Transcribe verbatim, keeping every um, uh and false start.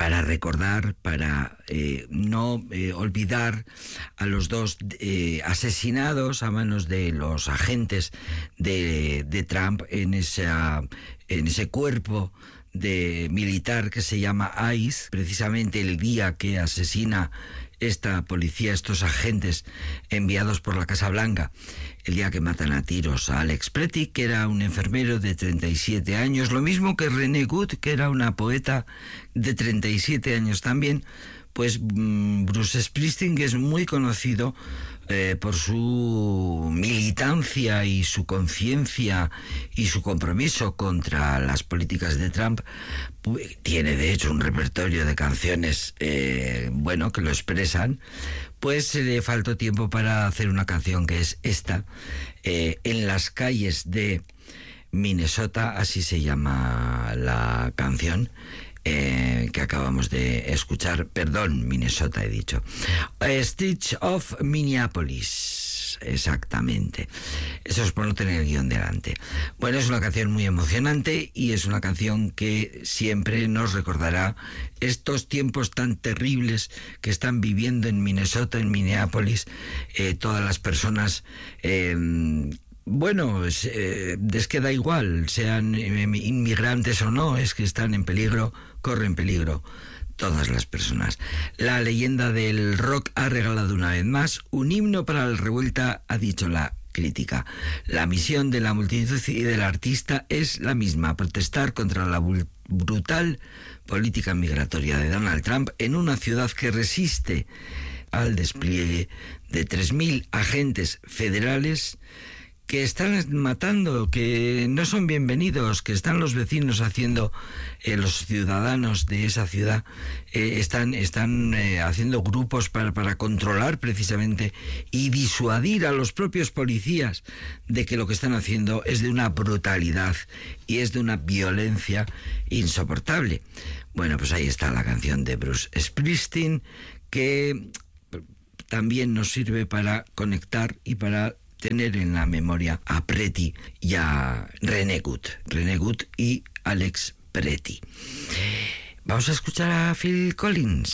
para recordar, para eh, no eh, olvidar a los dos eh, asesinados a manos de los agentes de, de Trump en, esa, en ese cuerpo de militar que se llama ICE, precisamente el día que asesina esta policía, estos agentes enviados por la Casa Blanca, el día que matan a tiros a Alex Pretty, que era un enfermero de treinta y siete años, lo mismo que Renee Good, que era una poeta de treinta y siete años también. Pues Bruce Springsteen, que es muy conocido eh, por su militancia y su conciencia y su compromiso contra las políticas de Trump, pues, tiene de hecho un repertorio de canciones, eh, bueno, que lo expresan. Pues se le faltó tiempo para hacer una canción que es esta, eh, En las calles de Minnesota, así se llama la canción. Eh, que acabamos de escuchar, perdón, Minnesota he dicho, Streets of Minneapolis, exactamente. Eso es por no tener el guión delante. Bueno, es una canción muy emocionante y es una canción que siempre nos recordará estos tiempos tan terribles que están viviendo en Minnesota, en Minneapolis, eh, todas las personas... Eh, Bueno, es, eh, es que da igual, sean inmigrantes o no, es que están en peligro, corren peligro todas las personas. La leyenda del rock ha regalado una vez más un himno para la revuelta, ha dicho la crítica. La misión de la multitud y del artista es la misma, protestar contra la brutal política migratoria de Donald Trump en una ciudad que resiste al despliegue de tres mil agentes federales que están matando, que no son bienvenidos, que están los vecinos haciendo, eh, los ciudadanos de esa ciudad, eh, están, están eh, haciendo grupos para, para controlar precisamente y disuadir a los propios policías de que lo que están haciendo es de una brutalidad y es de una violencia insoportable. Bueno, pues ahí está la canción de Bruce Springsteen, que también nos sirve para conectar y para tener en la memoria a Pretty y a Renee Good, Renee Good y Alex Pretty. Vamos a escuchar a Phil Collins.